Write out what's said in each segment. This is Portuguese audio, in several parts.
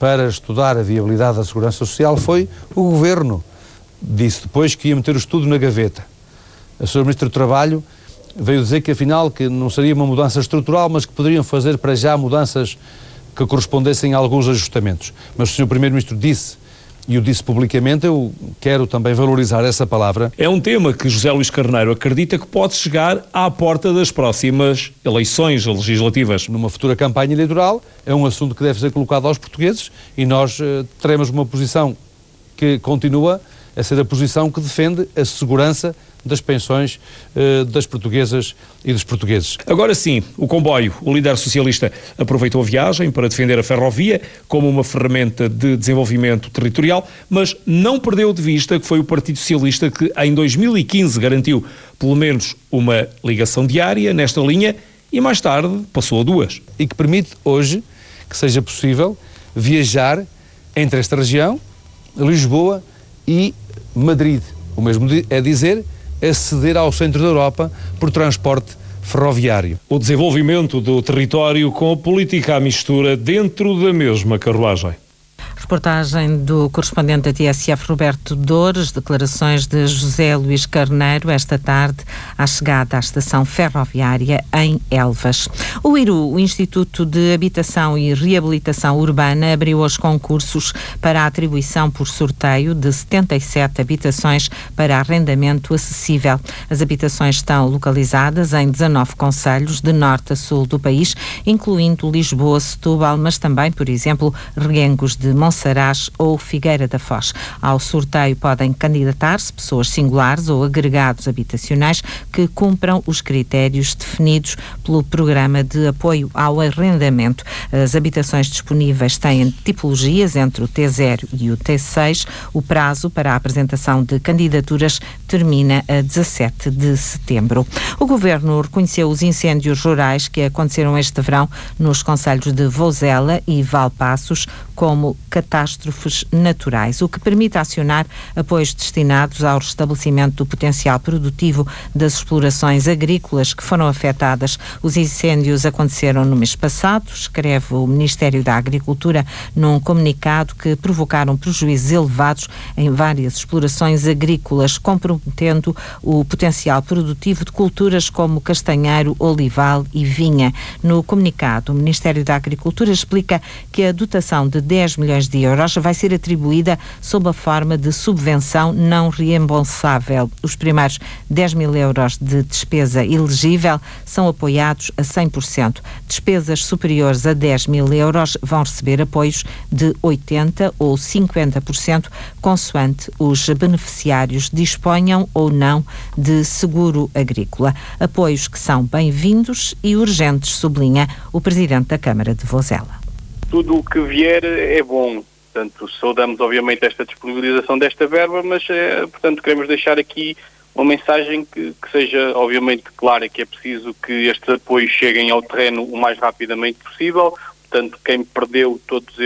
para estudar a viabilidade da Segurança Social foi o Governo. Disse depois que ia meter o estudo na gaveta. A Sra. Ministra do Trabalho veio dizer que afinal que não seria uma mudança estrutural, mas que poderiam fazer para já mudanças que correspondessem a alguns ajustamentos. Mas o Sr. Primeiro-Ministro disse, e o disse publicamente, eu quero também valorizar essa palavra. É um tema que José Luís Carneiro acredita que pode chegar à porta das próximas eleições legislativas. Numa futura campanha eleitoral, é um assunto que deve ser colocado aos portugueses e nós teremos uma posição que continua a ser a posição que defende a segurança das pensões das portuguesas e dos portugueses. Agora sim, o comboio. O líder socialista aproveitou a viagem para defender a ferrovia como uma ferramenta de desenvolvimento territorial, mas não perdeu de vista que foi o Partido Socialista que em 2015 garantiu pelo menos uma ligação diária nesta linha e mais tarde passou a 2. E que permite hoje que seja possível viajar entre esta região, Lisboa e Madrid. O mesmo é dizer, aceder ao centro da Europa por transporte ferroviário. O desenvolvimento do território com a política à mistura dentro da mesma carruagem. Reportagem do correspondente da TSF Roberto Dores, declarações de José Luís Carneiro esta tarde à chegada à estação ferroviária em Elvas. O IRU, o Instituto de Habitação e Reabilitação Urbana, abriu os concursos para a atribuição por sorteio de 77 habitações para arrendamento acessível. As habitações estão localizadas em 19 concelhos de norte a sul do país, incluindo Lisboa, Setúbal, mas também, por exemplo, Reguengos de Monsaraz ou Figueira da Foz. Ao sorteio podem candidatar-se pessoas singulares ou agregados habitacionais que cumpram os critérios definidos pelo Programa de Apoio ao Arrendamento. As habitações disponíveis têm tipologias entre o T0 e o T6. O prazo para a apresentação de candidaturas termina a 17 de setembro. O Governo reconheceu os incêndios rurais que aconteceram este verão nos concelhos de Vozela e Valpaços como catástrofes naturais, o que permite acionar apoios destinados ao restabelecimento do potencial produtivo das explorações agrícolas que foram afetadas. Os incêndios aconteceram no mês passado, escreve o Ministério da Agricultura num comunicado, que provocaram prejuízos elevados em várias explorações agrícolas, comprometendo o potencial produtivo de culturas como castanheiro, olival e vinha. No comunicado, o Ministério da Agricultura explica que a dotação de 10 milhões de euros vai ser atribuída sob a forma de subvenção não reembolsável. Os primeiros 10 mil euros de despesa elegível são apoiados a 100%. Despesas superiores a 10 mil euros vão receber apoios de 80% ou 50%, consoante os beneficiários disponham ou não de seguro agrícola. Apoios que são bem-vindos e urgentes, sublinha o Presidente da Câmara de Vozela. Tudo o que vier é bom. Portanto, saudamos obviamente esta disponibilização desta verba, mas, portanto, queremos deixar aqui uma mensagem que seja obviamente clara, que é preciso que estes apoios cheguem ao terreno o mais rapidamente possível. Portanto, quem perdeu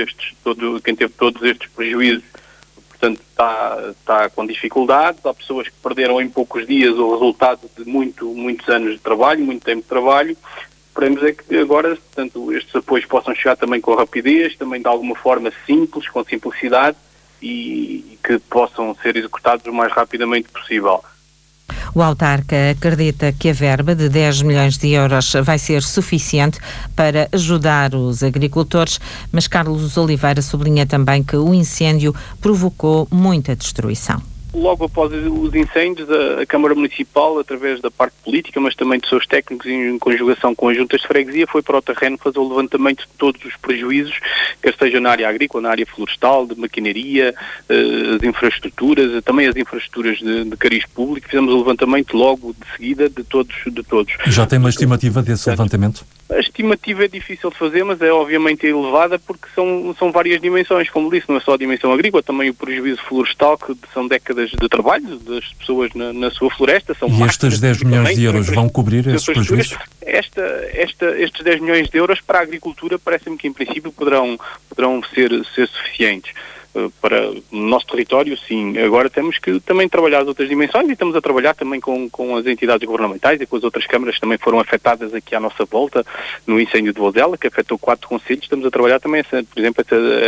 quem teve todos estes prejuízos, portanto, está com dificuldades. Há pessoas que perderam em poucos dias o resultado de muitos anos de trabalho, muito tempo de trabalho. Esperemos é que agora, portanto, estes apoios possam chegar também com rapidez, também de alguma forma simples, com simplicidade, e que possam ser executados o mais rapidamente possível. O autarca acredita que a verba de 10 milhões de euros vai ser suficiente para ajudar os agricultores, mas Carlos Oliveira sublinha também que o incêndio provocou muita destruição. Logo após os incêndios, a Câmara Municipal, através da parte política, mas também de seus técnicos em conjugação com as juntas de freguesia, foi para o terreno fazer o levantamento de todos os prejuízos, quer seja na área agrícola, na área florestal, de maquinaria, as infraestruturas, também as infraestruturas de cariz público. Fizemos o levantamento logo de seguida de todos. Já tem uma estimativa desse levantamento? A estimativa é difícil de fazer, mas é obviamente elevada, porque são várias dimensões, como disse, não é só a dimensão agrícola, também o prejuízo florestal, que são décadas de trabalho das pessoas na sua floresta. E estes 10 milhões de euros vão cobrir esses prejuízos? Estes 10 milhões de euros para a agricultura parece-me que em princípio poderão ser suficientes. Para o nosso território, sim. Agora temos que também trabalhar as outras dimensões, e estamos a trabalhar também com as entidades governamentais e com as outras câmaras que também foram afetadas aqui à nossa volta no incêndio de Vozela, que afetou 4 concelhos. Estamos a trabalhar também, por exemplo,